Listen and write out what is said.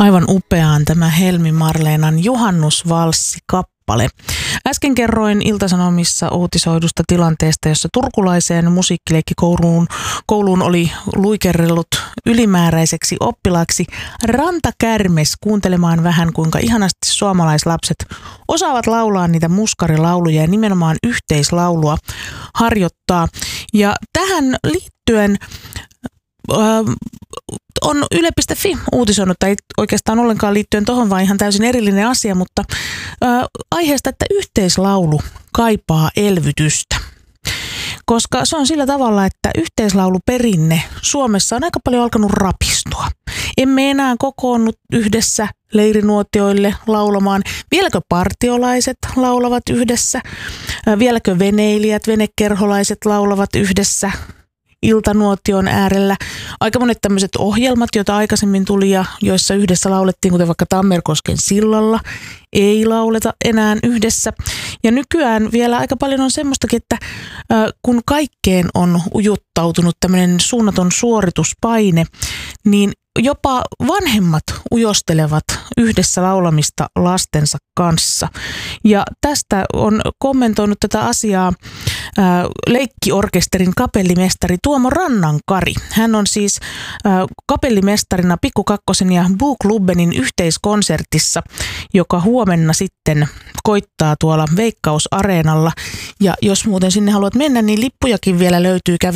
Aivan upeaan tämä Helmi Marleenan Juhannusvalssi-kappale. Äsken kerroin Ilta-Sanomissa uutisoidusta tilanteesta, jossa turkulaiseen musiikkileikkikouluun oli luikerrellut ylimääräiseksi oppilaaksi rantakärmes kuuntelemaan vähän, kuinka ihanasti suomalaislapset osaavat laulaa niitä muskarilauluja ja nimenomaan yhteislaulua harjoittaa. Ja tähän liittyen on Yle.fi uutisoinut, tai oikeastaan ollenkaan liittyen tuohon, vaan ihan täysin erillinen asia, mutta aiheesta, että yhteislaulu kaipaa elvytystä. Koska se on sillä tavalla, että yhteislauluperinne Suomessa on aika paljon alkanut rapistua. Emme enää kokoonnu yhdessä leirinuotioille laulamaan. Vieläkö partiolaiset laulavat yhdessä? Vieläkö veneilijät, venekerholaiset laulavat yhdessä iltanuotion äärellä? Aika monet tämmöiset ohjelmat, joita aikaisemmin tuli ja joissa yhdessä laulettiin, kuten vaikka Tammerkosken sillalla, ei lauleta enää yhdessä. Ja nykyään vielä aika paljon on semmoistakin, että kun kaikkeen on ujuttautunut tämmöinen suunnaton suorituspaine, niin jopa vanhemmat ujostelevat yhdessä laulamista lastensa kanssa. Ja tästä on kommentoinut tätä asiaa leikkiorkesterin kapellimestari Tuomo Rannankari. Hän on siis kapellimestarina Pikku Kakkosen ja Buklubbenin yhteiskonsertissa, joka huomenna sitten koittaa tuolla Veikkaus-areenalla. Ja jos muuten sinne haluat mennä, niin lippujakin vielä löytyy